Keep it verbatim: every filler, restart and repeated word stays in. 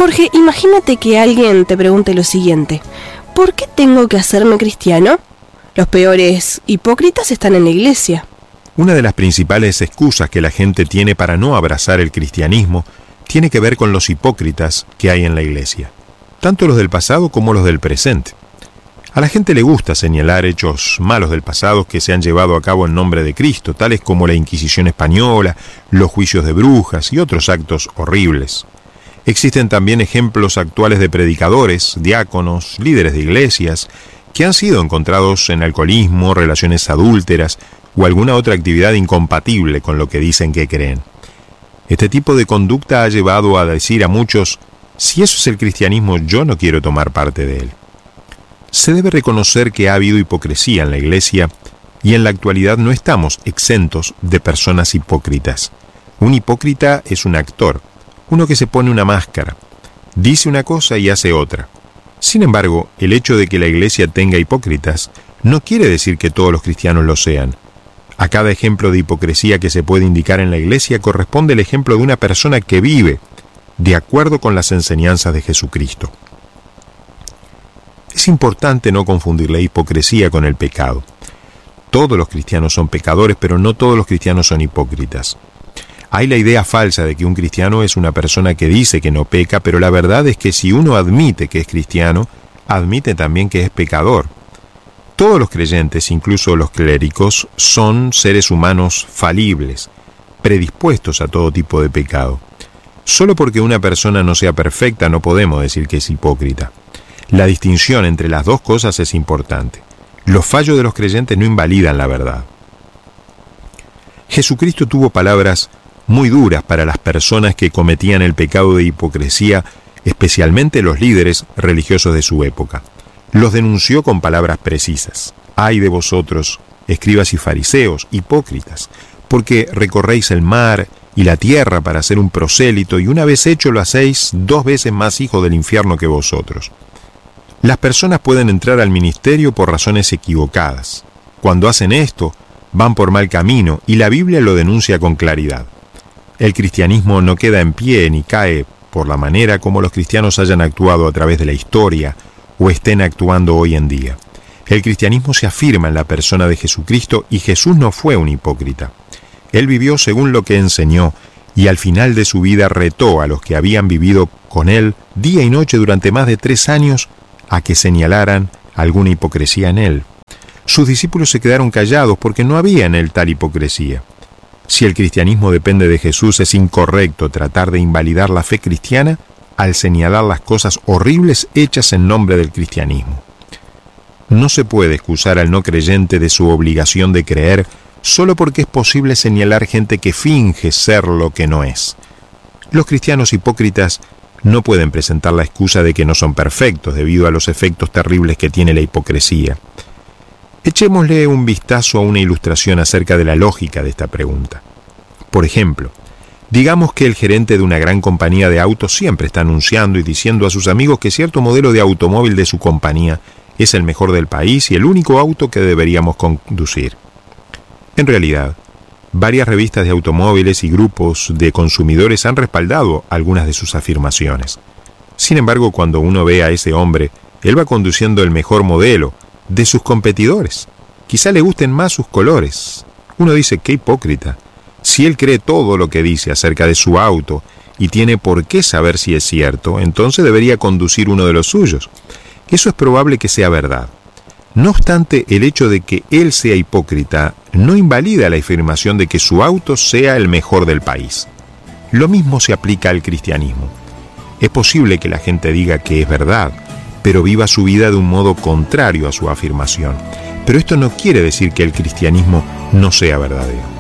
Jorge, imagínate que alguien te pregunte lo siguiente: ¿por qué tengo que hacerme cristiano? Los peores hipócritas están en la iglesia. Una de las principales excusas que la gente tiene para no abrazar el cristianismo tiene que ver con los hipócritas que hay en la iglesia, tanto los del pasado como los del presente. A la gente le gusta señalar hechos malos del pasado que se han llevado a cabo en nombre de Cristo, tales como la Inquisición española, los juicios de brujas y otros actos horribles. Existen también ejemplos actuales de predicadores, diáconos, líderes de iglesias, que han sido encontrados en alcoholismo, relaciones adúlteras o alguna otra actividad incompatible con lo que dicen que creen. Este tipo de conducta ha llevado a decir a muchos: si eso es el cristianismo, yo no quiero tomar parte de él. Se debe reconocer que ha habido hipocresía en la iglesia y en la actualidad no estamos exentos de personas hipócritas. Un hipócrita es un actor, uno que se pone una máscara, dice una cosa y hace otra. Sin embargo, el hecho de que la iglesia tenga hipócritas no quiere decir que todos los cristianos lo sean. A cada ejemplo de hipocresía que se puede indicar en la iglesia corresponde el ejemplo de una persona que vive de acuerdo con las enseñanzas de Jesucristo. Es importante no confundir la hipocresía con el pecado. Todos los cristianos son pecadores, pero no todos los cristianos son hipócritas. Hay la idea falsa de que un cristiano es una persona que dice que no peca, pero la verdad es que si uno admite que es cristiano, admite también que es pecador. Todos los creyentes, incluso los clérigos, son seres humanos falibles, predispuestos a todo tipo de pecado. Solo porque una persona no sea perfecta no podemos decir que es hipócrita. La distinción entre las dos cosas es importante. Los fallos de los creyentes no invalidan la verdad. Jesucristo tuvo palabras muy duras para las personas que cometían el pecado de hipocresía, especialmente los líderes religiosos de su época. Los denunció con palabras precisas. ¡Ay de vosotros, escribas y fariseos, hipócritas! Porque recorréis el mar y la tierra para ser un prosélito, y una vez hecho lo hacéis dos veces más hijo del infierno que vosotros. Las personas pueden entrar al ministerio por razones equivocadas. Cuando hacen esto, van por mal camino, y la Biblia lo denuncia con claridad. El cristianismo no queda en pie ni cae por la manera como los cristianos hayan actuado a través de la historia o estén actuando hoy en día. El cristianismo se afirma en la persona de Jesucristo, y Jesús no fue un hipócrita. Él vivió según lo que enseñó, y al final de su vida retó a los que habían vivido con él día y noche durante más de tres años a que señalaran alguna hipocresía en él. Sus discípulos se quedaron callados porque no había en él tal hipocresía. Si el cristianismo depende de Jesús, es incorrecto tratar de invalidar la fe cristiana al señalar las cosas horribles hechas en nombre del cristianismo. No se puede excusar al no creyente de su obligación de creer solo porque es posible señalar gente que finge ser lo que no es. Los cristianos hipócritas no pueden presentar la excusa de que no son perfectos debido a los efectos terribles que tiene la hipocresía. Echémosle un vistazo a una ilustración acerca de la lógica de esta pregunta. Por ejemplo, digamos que el gerente de una gran compañía de autos siempre está anunciando y diciendo a sus amigos que cierto modelo de automóvil de su compañía es el mejor del país y el único auto que deberíamos conducir. En realidad, varias revistas de automóviles y grupos de consumidores han respaldado algunas de sus afirmaciones. Sin embargo, cuando uno ve a ese hombre, él va conduciendo el mejor modelo de sus competidores. Quizá le gusten más sus colores. Uno dice, qué hipócrita. Si él cree todo lo que dice acerca de su auto y tiene por qué saber si es cierto, entonces debería conducir uno de los suyos. Eso es probable que sea verdad. No obstante, el hecho de que él sea hipócrita no invalida la afirmación de que su auto sea el mejor del país. Lo mismo se aplica al cristianismo. Es posible que la gente diga que es verdad, pero viva su vida de un modo contrario a su afirmación. Pero esto no quiere decir que el cristianismo no sea verdadero.